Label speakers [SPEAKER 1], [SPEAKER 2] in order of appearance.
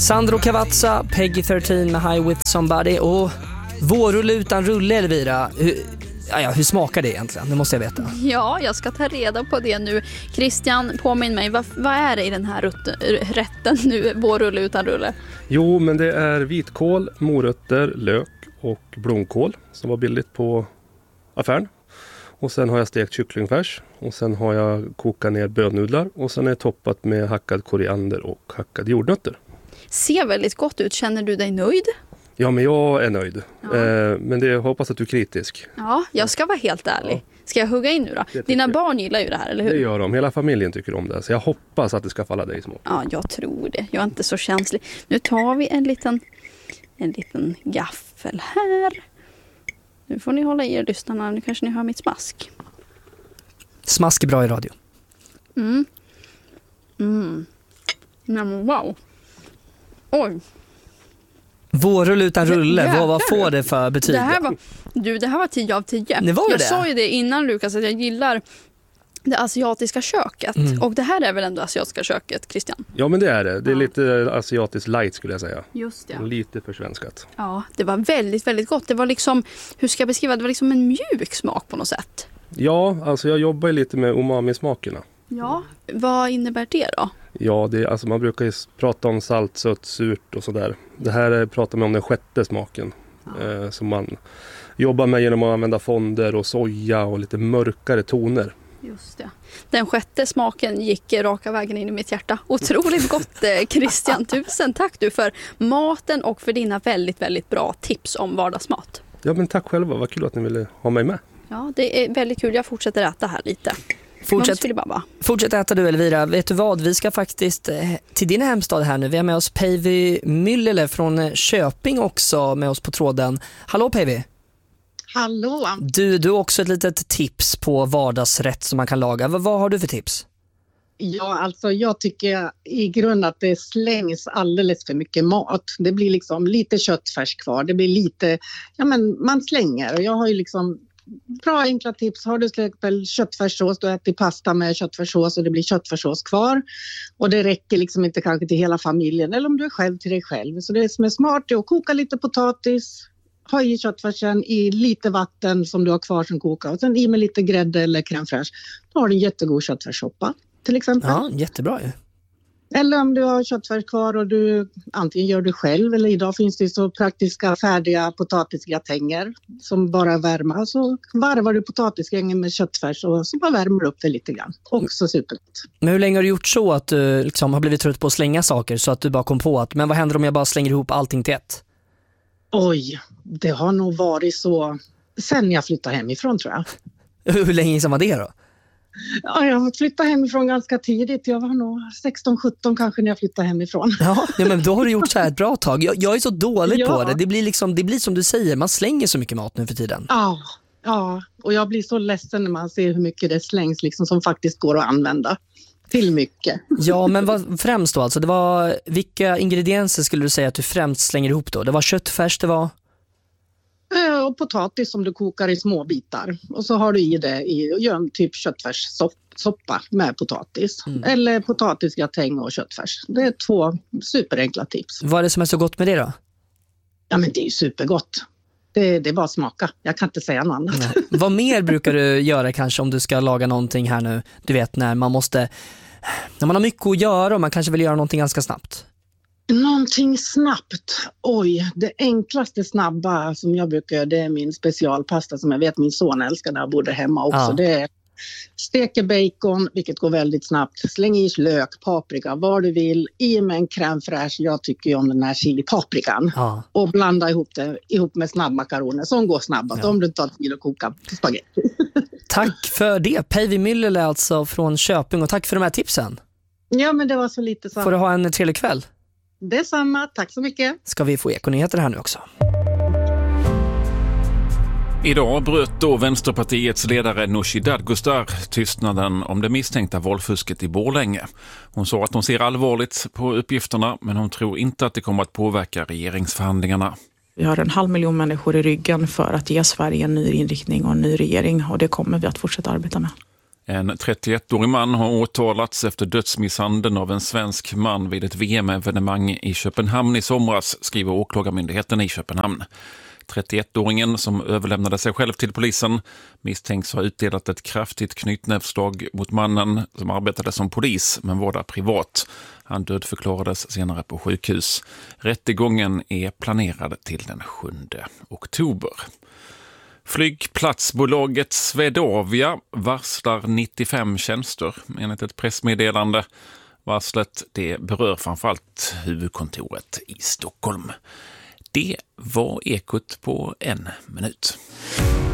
[SPEAKER 1] Sandro Cavazza, Peggy 13 med High With Somebody och vårrulle utan rulle, Elvira. Hur smakar det egentligen? Det måste jag veta.
[SPEAKER 2] Ja, jag ska ta reda på det nu. Christian, påminn mig, vad är det i den här rätten nu, vårrulle utan rulle?
[SPEAKER 3] Jo, men det är vitkål, morötter, lök och blomkål som var billigt på affären. Och sen har jag stekt kycklingfärs och sen har jag kokat ner bönudlar och sen är det toppat med hackad koriander och hackade jordnötter.
[SPEAKER 2] Ser väldigt gott ut. Känner du dig nöjd?
[SPEAKER 3] Ja, men jag är nöjd. Ja. Men jag hoppas att du är kritisk.
[SPEAKER 2] Ja, jag ska vara helt ärlig. Ja. Ska jag hugga in nu då? Dina barn gillar ju det här, eller hur?
[SPEAKER 3] Det gör de. Hela familjen tycker om det. Så jag hoppas att det ska falla dig smak.
[SPEAKER 2] Ja, jag tror det. Jag är inte så känslig. Nu tar vi en liten gaffel här. Nu får ni hålla i er, lyssnarna. Nu kanske ni hör mitt smask.
[SPEAKER 1] Smask är bra i radio.
[SPEAKER 2] Men wow. Oj.
[SPEAKER 1] Vårrulle utan rulle, vad får det för betyg?
[SPEAKER 2] Det här var 10 av 10.
[SPEAKER 1] Jag
[SPEAKER 2] sa ju det innan, Lukas, att jag gillar det asiatiska köket. Och det här är väl ändå asiatiska köket, Christian?
[SPEAKER 3] Ja, men det är det. Det är lite asiatiskt light, skulle jag säga.
[SPEAKER 2] Just det.
[SPEAKER 3] Lite försvenskat.
[SPEAKER 2] Ja, det var väldigt, väldigt gott. Det var liksom, hur ska jag beskriva, det var liksom en mjuk smak på något sätt.
[SPEAKER 3] Ja, alltså jag jobbar ju lite med umami-smakerna.
[SPEAKER 2] Ja, vad innebär det då?
[SPEAKER 3] Ja, alltså man brukar ju prata om salt, sött, surt och sådär. Det här pratar man om den sjätte smaken. Som man jobbar med genom att använda fonder och soja och lite mörkare toner.
[SPEAKER 2] Just det. Den sjätte smaken gick raka vägen in i mitt hjärta. Otroligt gott, Christian. Tusen tack du för maten och för dina väldigt, väldigt bra tips om vardagsmat.
[SPEAKER 3] Ja, men tack själva. Vad kul att ni ville ha mig med.
[SPEAKER 2] Ja, det är väldigt kul. Jag fortsätter äta här lite.
[SPEAKER 1] Fortsätt äta du, Elvira. Vet du vad? Vi ska faktiskt till din hemstad här nu. Vi har med oss Päivi Myllylä från Köping också med oss på tråden. Hallå Päivi!
[SPEAKER 4] Hallå!
[SPEAKER 1] Du har också ett litet tips på vardagsrätt som man kan laga. Vad har du för tips?
[SPEAKER 4] Ja, alltså jag tycker i grund att det slängs alldeles för mycket mat. Det blir liksom lite köttfärs kvar. Det blir lite, man slänger. Jag har ju liksom bra enkla tips. Har du till exempel köttfärssås, du äter pasta med köttfärssås och det blir köttfärssås kvar. Och det räcker liksom inte kanske till hela familjen eller om du är själv till dig själv. Så det som är smart är att koka lite potatis, ha i köttfärsen i lite vatten som du har kvar som kokar och sen i med lite grädde eller crème fraîche. Då har du en jättegod köttfärssoppa till exempel.
[SPEAKER 1] Ja, jättebra ju.
[SPEAKER 4] Eller om du har köttfärs kvar och du antingen gör du själv eller idag finns det så praktiska färdiga potatisgratänger som bara värma. Så varvar du potatisgängen med köttfärs och så bara värmer upp det lite grann. Också supergott.
[SPEAKER 1] Men hur länge har du gjort så att du liksom har blivit trött på att slänga saker så att du bara kom på att men vad händer om jag bara slänger ihop allting till ett?
[SPEAKER 4] Oj, det har nog varit så sen jag flyttade hemifrån tror jag.
[SPEAKER 1] Hur länge sedan var det då?
[SPEAKER 4] Ja, jag flyttade hemifrån ganska tidigt. Jag var nog 16-17 kanske när jag flyttade hemifrån.
[SPEAKER 1] Ja, men då har du gjort så här ett bra tag. Jag är så dålig på det. Det blir som du säger, man slänger så mycket mat nu för tiden.
[SPEAKER 4] Ja, och jag blir så ledsen när man ser hur mycket det slängs liksom, som faktiskt går att använda till mycket.
[SPEAKER 1] Ja, men vad främst då? Alltså, vilka ingredienser skulle du säga att du främst slänger ihop då? Det var köttfärs, det var...
[SPEAKER 4] Och potatis som du kokar i små bitar. Och så har du i det gör en typ köttfärssoppa med potatis. Eller potatisgratäng och köttfärs. Det är 2 superenkla tips.
[SPEAKER 1] Vad är det som är så gott med det då?
[SPEAKER 4] Ja, men det är ju supergott. Det är bara smaka. Jag kan inte säga något annat.
[SPEAKER 1] Nej. Vad mer brukar du göra kanske om du ska laga någonting här nu? Du vet när man har mycket att göra och man kanske vill göra någonting ganska snabbt.
[SPEAKER 4] Någonting snabbt. Oj, det enklaste snabba som jag brukar göra, det är min specialpasta som jag vet min son älskar när jag bodde hemma också. Ja. Det är steker bacon, vilket går väldigt snabbt. Släng i lök, paprika, vad du vill. I med en crème fraîche, jag tycker ju om den här chili-paprikan. Ja. Och blanda ihop med snabbmakaroner som går snabbast om du tar tid att koka spaghetti.
[SPEAKER 1] Tack för det. Päivi Myllylä alltså från Köping och tack för de här tipsen.
[SPEAKER 4] Ja, men det var så lite så.
[SPEAKER 1] Får du ha en trevlig kväll.
[SPEAKER 4] Detsamma, tack så mycket.
[SPEAKER 1] Ska vi få ekonyheter här nu också.
[SPEAKER 5] Idag bröt då Vänsterpartiets ledare Nooshi Dadgostar tystnaden om det misstänkta valfusket i Borlänge. Hon sa att hon ser allvarligt på uppgifterna men hon tror inte att det kommer att påverka regeringsförhandlingarna.
[SPEAKER 6] Vi har 500 000 människor i ryggen för att ge Sverige en ny inriktning och en ny regering och det kommer vi att fortsätta arbeta med.
[SPEAKER 5] En 31-årig man har åtalats efter dödsmisshandeln av en svensk man vid ett VM-evenemang i Köpenhamn i somras, skriver åklagarmyndigheten i Köpenhamn. 31-åringen som överlämnade sig själv till polisen misstänks ha utdelat ett kraftigt knytnävsslag mot mannen som arbetade som polis men var där privat. Han dödförklarades senare på sjukhus. Rättegången är planerad till den 7 oktober. Flygplatsbolaget Swedavia varslar 95 tjänster enligt ett pressmeddelande. Varslet det berör framförallt huvudkontoret i Stockholm. Det var Ekot på en minut.